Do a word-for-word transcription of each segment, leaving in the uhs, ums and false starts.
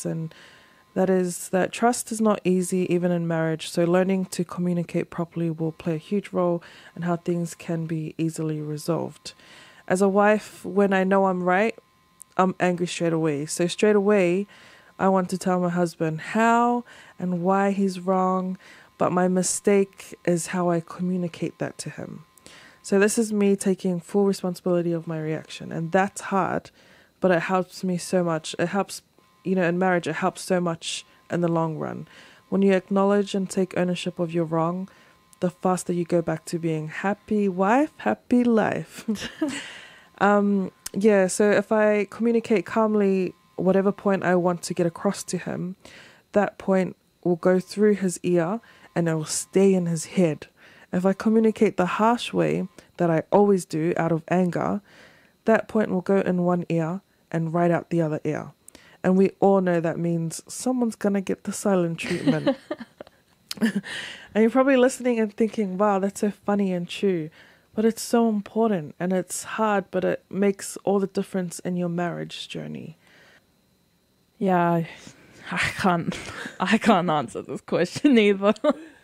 kids, and that is that trust is not easy even in marriage. So learning to communicate properly will play a huge role in how things can be easily resolved. As a wife, when I know I'm right, I'm angry straight away. So straight away, I want to tell my husband how and why he's wrong, but my mistake is how I communicate that to him. So this is me taking full responsibility of my reaction, and that's hard, but it helps me so much. It helps, you know, in marriage, it helps so much in the long run. When you acknowledge and take ownership of your wrong, the faster you go back to being happy wife, happy life. um, yeah, so if I communicate calmly, whatever point I want to get across to him, that point will go through his ear and it will stay in his head. If I communicate the harsh way that I always do out of anger, that point will go in one ear and right out the other ear. And we all know that means someone's going to get the silent treatment. And you're probably listening and thinking, wow, that's so funny and true. But it's so important, and it's hard, but it makes all the difference in your marriage journey. Yeah, I, I can't I can't answer this question either.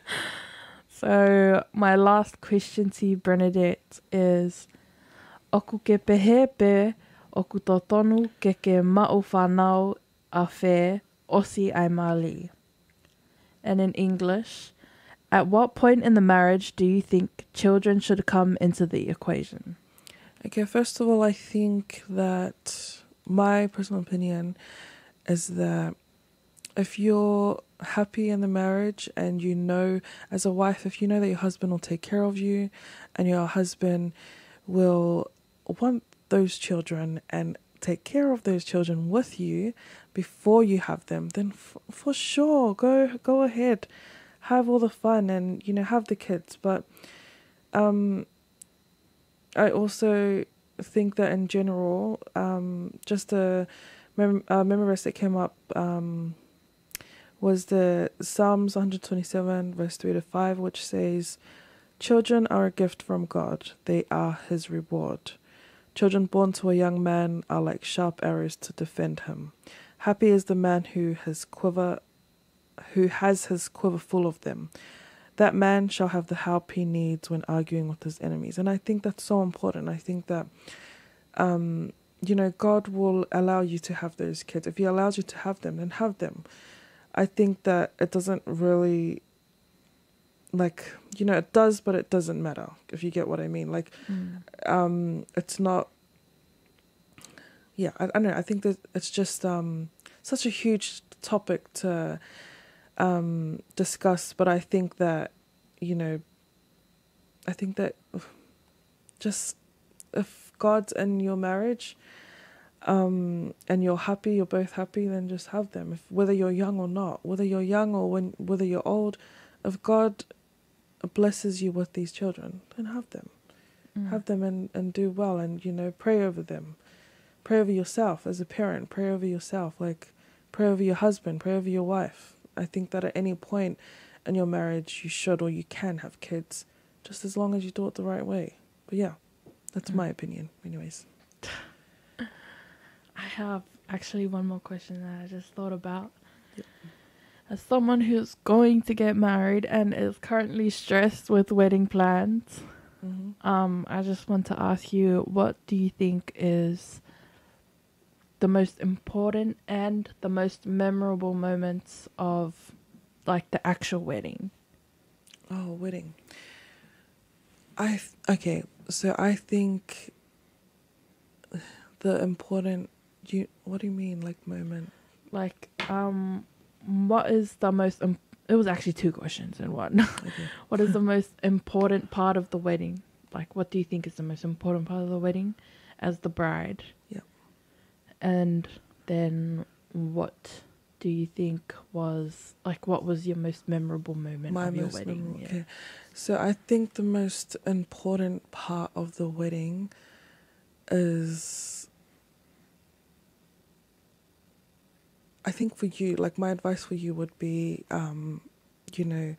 So my last question to you, Bernadette, is oku ke pehepe oku totonu ke ke ma'u whanau a whē osi ai mali. And in English, at what point in the marriage do you think children should come into the equation? Okay, first of all, I think that my personal opinion is that if you're happy in the marriage and you know, as a wife, if you know that your husband will take care of you and your husband will want those children and take care of those children with you before you have them, then f- for sure, go go ahead, have all the fun and, you know, have the kids. But um, I also think that in general, um, just a, mem- a memory verse that came up um, was the Psalms one twenty-seven, verse three to five, which says, "Children are a gift from God. They are his reward. Children born to a young man are like sharp arrows to defend him. Happy is the man who has quiver, who has his quiver full of them. That man shall have the help he needs when arguing with his enemies." And I think that's so important. I think that, um, you know, God will allow you to have those kids. If he allows you to have them, then have them. I think that it doesn't really, like, you know, it does, but it doesn't matter, if you get what I mean. Like, Mm. um, it's not, yeah, I, I don't know. I think that it's just um, such a huge topic to um, discuss, but I think that, you know, I think that just if God's in your marriage um, and you're happy, you're both happy, then just have them. If whether you're young or not, whether you're young or when whether you're old, if God blesses you with these children, then have them. Mm. Have them and, and do well, and, you know, pray over them. Pray over yourself as a parent. Pray over yourself. Like, pray over your husband. Pray over your wife. I think that at any point in your marriage, you should or you can have kids, just as long as you do it the right way. But yeah, that's Mm. my opinion. Anyways. I have actually one more question that I just thought about. Yep. As someone who's going to get married and is currently stressed with wedding plans, Mm-hmm. um, I just want to ask you, what do you think is the most important and the most memorable moments of, like, the actual wedding? Oh, wedding. I th- okay, so I think the important. You what do you mean, like, moment? Like, um, what is the most? Im- it was actually two questions in one. Okay. What is the most important part of the wedding? Like, what do you think is the most important part of the wedding as the bride? Yeah. And then what do you think was, like, what was your most memorable moment My of your most wedding? memorable. Yeah. Okay, so I think the most important part of the wedding is. I think for you, like, my advice for you would be, um, you know,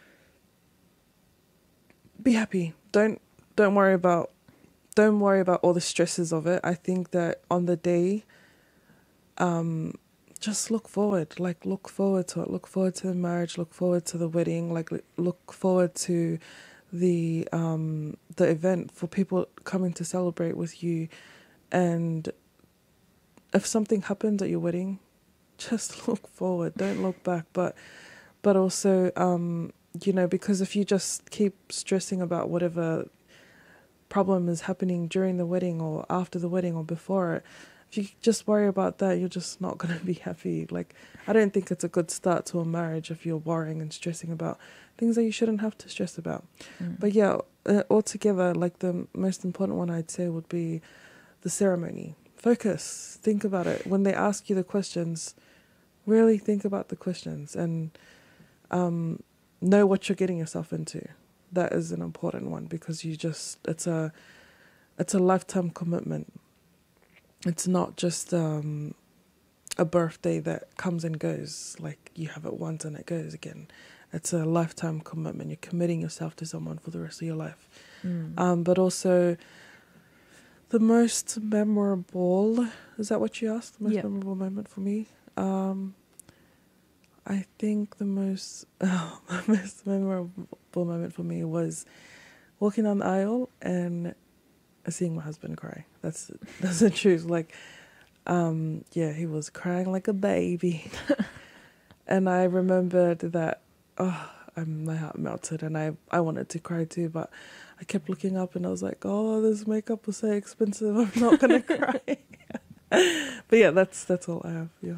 be happy. Don't don't worry about don't worry about all the stresses of it. I think that on the day, um, just look forward. Like, look forward to it. Look forward to the marriage. Look forward to the wedding. Like, look forward to the um the event, for people coming to celebrate with you. And if something happens at your wedding, just look forward. Don't look back. But but also, um, you know, because if you just keep stressing about whatever problem is happening during the wedding or after the wedding or before it, if you just worry about that, you're just not going to be happy. Like, I don't think it's a good start to a marriage if you're worrying and stressing about things that you shouldn't have to stress about. Mm. But yeah, uh, altogether, like, the most important one I'd say would be the ceremony. Focus. Think about it. When they ask you the questions, really think about the questions and um, know what you're getting yourself into. That is an important one, because you just, it's a, it's a lifetime commitment. It's not just um, a birthday that comes and goes. Like, you have it once and it goes again. It's a lifetime commitment. You're committing yourself to someone for the rest of your life. Mm. Um, but also, the most memorable, is that what you asked? The most Yeah. memorable moment for me? Um, I think the most, oh, the most memorable moment for me was walking down the aisle and seeing my husband cry. That's that's the truth. Like, um, yeah, he was crying like a baby, and I remembered that. Oh, I, my heart melted, and I I wanted to cry too, but I kept looking up, and I was like, oh, this makeup was so expensive. I'm not gonna cry. But yeah, that's that's all I have. Yeah.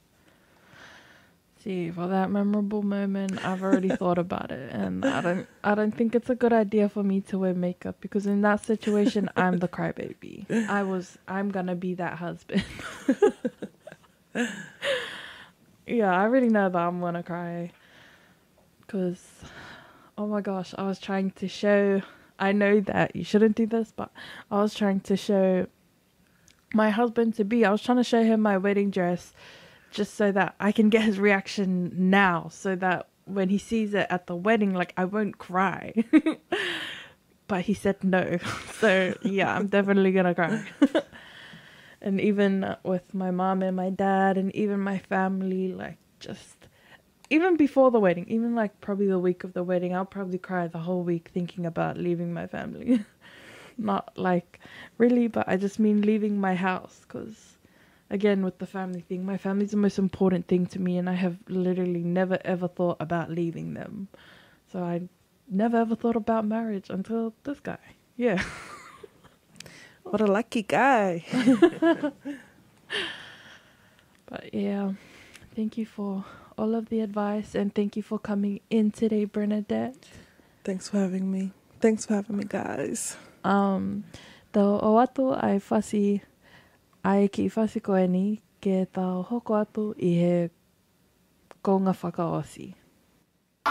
See, for that memorable moment, I've already thought about it, and I don't, I don't think it's a good idea for me to wear makeup, because in that situation, I'm the crybaby. I was, I'm gonna be that husband. Yeah, I already know that I'm gonna cry, because, oh my gosh, I was trying to show. I know that you shouldn't do this, but I was trying to show my husband to be. I was trying to show him my wedding dress, just so that I can get his reaction now, so that when he sees it at the wedding, like, I won't cry. But he said no. So yeah, I'm definitely gonna cry. And even with my mom and my dad and even my family, like, just even before the wedding, even like probably the week of the wedding, I'll probably cry the whole week thinking about leaving my family. Not like really, but I just mean leaving my house, because again, with the family thing, my family's the most important thing to me, and I have literally never ever thought about leaving them. So I never ever thought about marriage until this guy. Yeah. What a lucky guy. But yeah, thank you for all of the advice, and thank you for coming in today, Bernadette. Thanks for having me. Thanks for having me, guys. Um, the o atu ai whasi, ai ki whasi koe ni, ke tau hoko atu i he ko ngā whakaosi.